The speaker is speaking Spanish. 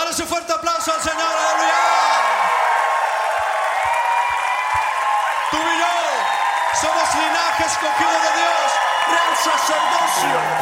Dale ese fuerte aplauso al Señor, aleluya. Tú y yo somos linaje escogido de Dios, real sacerdocio.